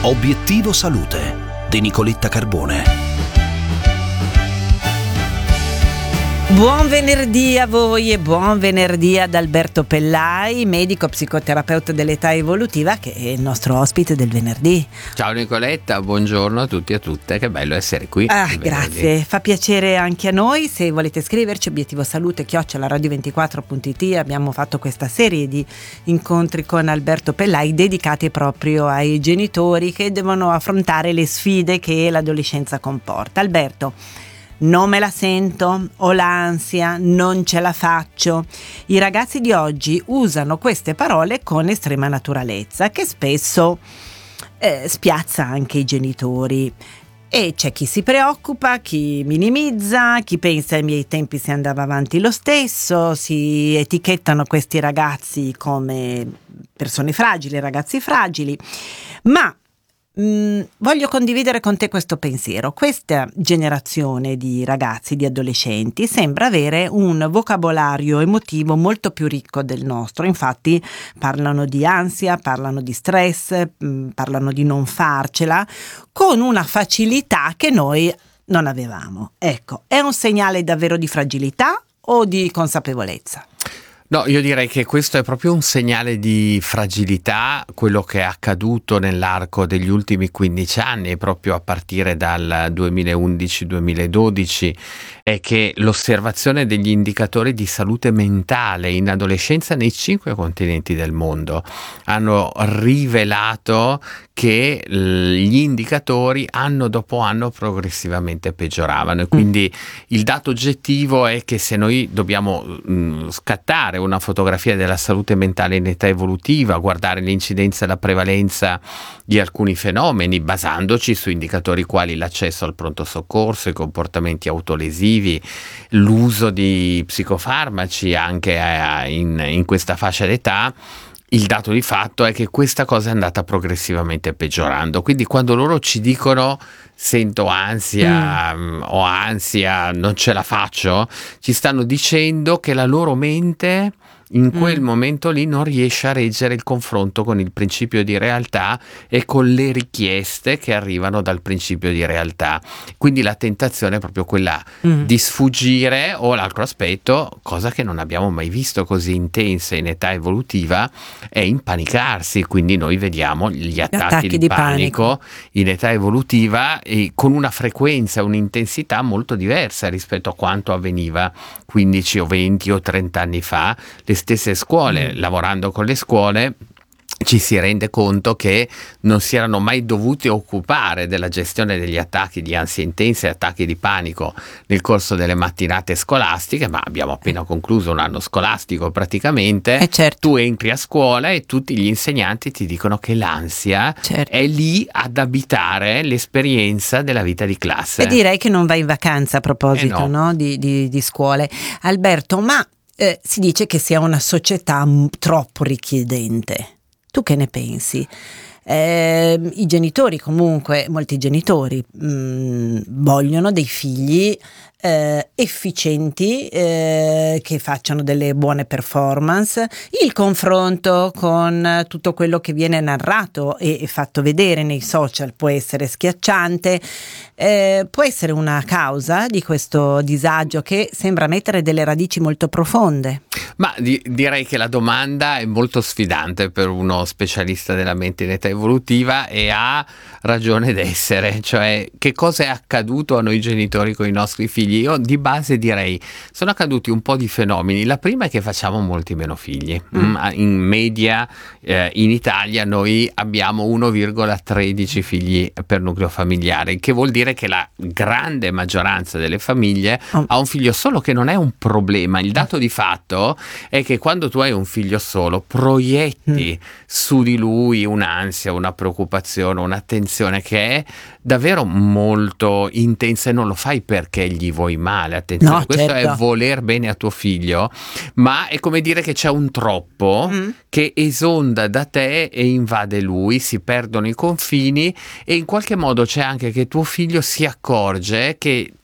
Obiettivo Salute di Nicoletta Carbone. Buon venerdì a voi e buon venerdì ad Alberto Pellai, medico psicoterapeuta dell'età evolutiva, che è il nostro ospite del venerdì. Ciao Nicoletta, buongiorno a tutti e a tutte, che bello essere qui. Grazie, fa piacere anche a noi. Se volete scriverci, obiettivo salute @radio24.it. Abbiamo fatto questa serie di incontri con Alberto Pellai dedicati proprio ai genitori che devono affrontare le sfide che l'adolescenza comporta. Alberto, non me la sento, ho l'ansia, non ce la faccio. I ragazzi di oggi usano queste parole con estrema naturalezza, che spesso spiazza anche i genitori. E c'è chi si preoccupa, chi minimizza, chi pensa ai miei tempi si andava avanti lo stesso, si etichettano questi ragazzi come persone fragili, ragazzi fragili. Ma voglio condividere con te questo pensiero. Questa generazione di ragazzi, di adolescenti, sembra avere un vocabolario emotivo molto più ricco del nostro. Infatti parlano di ansia, parlano di stress, parlano di non farcela, con una facilità che noi non avevamo. Ecco, è un segnale davvero di fragilità o di consapevolezza? No, io direi che questo è proprio un segnale di fragilità, quello che è accaduto nell'arco degli ultimi 15 anni, proprio a partire dal 2011-2012, è che l'osservazione degli indicatori di salute mentale in adolescenza nei 5 continenti del mondo hanno rivelato che gli indicatori anno dopo anno progressivamente peggioravano, e quindi il dato oggettivo è che se noi dobbiamo scattare una fotografia della salute mentale in età evolutiva, guardare l'incidenza e la prevalenza di alcuni fenomeni basandoci su indicatori quali l'accesso al pronto soccorso, i comportamenti autolesivi, l'uso di psicofarmaci anche in questa fascia d'età, il dato di fatto è che questa cosa è andata progressivamente peggiorando. Quindi quando loro ci dicono sento ansia, ho ansia, non ce la faccio, ci stanno dicendo che la loro mente in quel momento lì non riesce a reggere il confronto con il principio di realtà e con le richieste che arrivano dal principio di realtà. Quindi la tentazione è proprio quella di sfuggire, o l'altro aspetto, cosa che non abbiamo mai visto così intensa in età evolutiva, è impanicarsi. Quindi noi vediamo gli attacchi di panico in età evolutiva e con una frequenza e un'intensità molto diversa rispetto a quanto avveniva 15 o 20 o 30 anni fa. Le stesse scuole, lavorando con le scuole, ci si rende conto che non si erano mai dovuti occupare della gestione degli attacchi di ansia intensa e attacchi di panico nel corso delle mattinate scolastiche, ma abbiamo appena concluso un anno scolastico praticamente. Certo. Tu entri a scuola e tutti gli insegnanti ti dicono che l'ansia è lì ad abitare l'esperienza della vita di classe. E direi che non vai in vacanza a proposito no? Di scuole. Alberto, ma si dice che sia una società troppo richiedente. Tu che ne pensi? I genitori, comunque, molti genitori vogliono dei figli efficienti, che facciano delle buone performance. Il confronto con tutto quello che viene narrato e fatto vedere nei social può essere schiacciante, può essere una causa di questo disagio che sembra mettere delle radici molto profonde. Ma direi che la domanda è molto sfidante per uno specialista della mente in età evolutiva, e ha ragione d'essere. Cioè, che cosa è accaduto a noi genitori con i nostri figli? Io di base direi sono accaduti un po' di fenomeni. La prima è che facciamo molti meno figli. In media in Italia noi abbiamo 1,13 figli per nucleo familiare, che vuol dire che la grande maggioranza delle famiglie ha un figlio solo, che non è un problema. Il dato di fatto è che quando tu hai un figlio solo proietti su di lui un'ansia, una preoccupazione, un'attenzione che è davvero molto intensa, e non lo fai perché gli vuoi male, attenzione, no, questo certo. è voler bene a tuo figlio, ma è come dire che c'è un troppo che esonda da te e invade lui, si perdono i confini, e in qualche modo c'è anche che tuo figlio si accorge che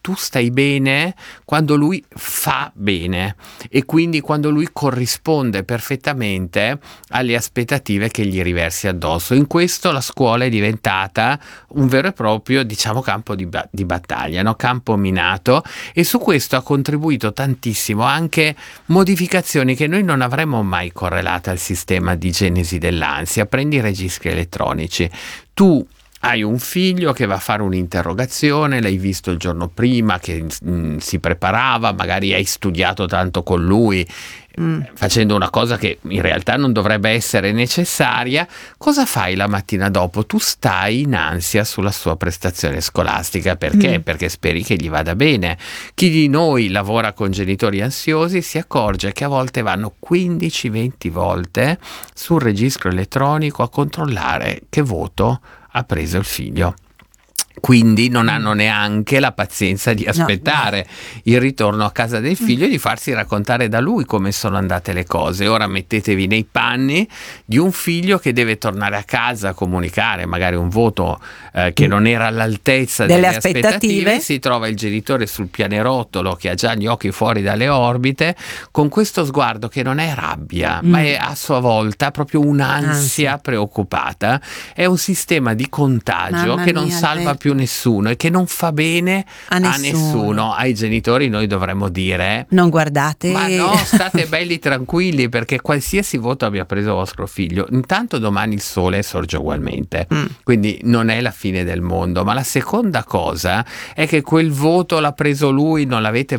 tu stai bene quando lui fa bene e quindi quando lui corrisponde perfettamente alle aspettative che gli riversi addosso. In questo la scuola è diventata un vero e proprio, diciamo, campo di battaglia, no? Campo minato, e su questo ha contribuito tantissimo anche modificazioni che noi non avremmo mai correlate al sistema di genesi dell'ansia. Prendi i registri elettronici. Tu hai un figlio che va a fare un'interrogazione, l'hai visto il giorno prima che si preparava, magari hai studiato tanto con lui, facendo una cosa che in realtà non dovrebbe essere necessaria. Cosa fai la mattina dopo? Tu stai in ansia sulla sua prestazione scolastica. Perché? Perché speri che gli vada bene. Chi di noi lavora con genitori ansiosi si accorge che a volte vanno 15-20 volte sul registro elettronico a controllare che voto ha preso il figlio. Quindi non hanno neanche la pazienza di aspettare il ritorno a casa del figlio e di farsi raccontare da lui come sono andate le cose. Ora mettetevi nei panni di un figlio che deve tornare a casa a comunicare magari un voto che non era all'altezza delle aspettative. Si trova il genitore sul pianerottolo che ha già gli occhi fuori dalle orbite, con questo sguardo che non è rabbia, ma è a sua volta proprio un'ansia preoccupata. È un sistema di contagio che non salva più nessuno e che non fa bene a nessuno. Ai genitori noi dovremmo dire: non guardate, ma no, state belli tranquilli, perché qualsiasi voto abbia preso vostro figlio, intanto domani il sole sorge ugualmente, quindi non è la fine del mondo. Ma la seconda cosa è che quel voto l'ha preso lui, non l'avete